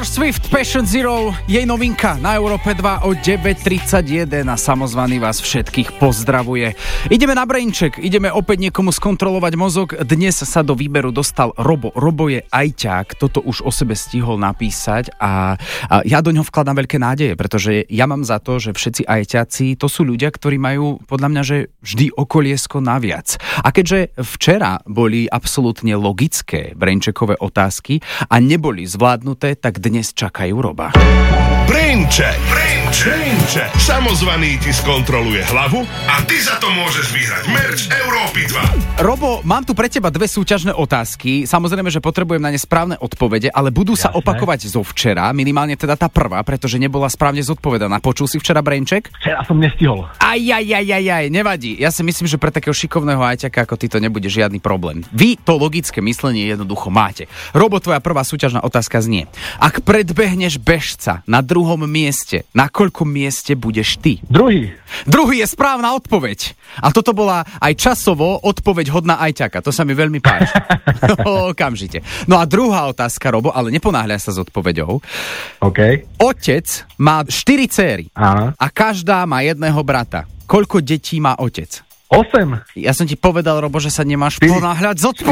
Taylor Swift, Passion Zero, jej novinka na Európe 2 o 9.31 a samozvaný vás všetkých pozdravuje. Ideme na brainček, ideme opäť niekomu skontrolovať mozog. Dnes sa do výberu dostal Robo. Robo je ajťák, toto už o sebe stihol napísať a ja do ňoho vkladám veľké nádeje, pretože ja mám za to, že všetci ajťáci to sú ľudia, ktorí majú podľa mňa, že vždy okoliesko naviac. A keďže včera boli absolútne logické brainčekové otázky a neboli zvládnuté, tak dnes čakajú Roba. Braincheck. Samozvaný ti skontroluje hlavu a ty za to môžeš vyhrať merch Európy 2. Robo, mám tu pre teba dve súťažné otázky. Samozrejme, že potrebujem na ne správne odpovede, ale budú sa opakovať zo včera, minimálne teda tá prvá, pretože nebola správne zodpovedaná. Počul si včera braincheck? Včera som nestihol. Aj, nevadí. Ja si myslím, že pre takého šikovného ajťaka ako ty to nebude žiadny problém. Vy to logické myslenie jednoducho máte. Robo, tvoja prvá súťažná otázka znie: ak predbehneš bežca na druhom mieste, na koľkom mieste budeš ty? Druhý je správna odpoveď. A toto bola aj časovo odpoveď hodná ajťaka. To sa mi veľmi páči. Okamžite. No a druhá otázka, Robo, ale neponáhľaj sa s odpoveďou. OK. Otec má 4 céry. Áno. A každá má jedného brata. Koľko detí má otec? 8. Ja som ti povedal, Robo, že sa nemáš ponáhľať s odpoveďou.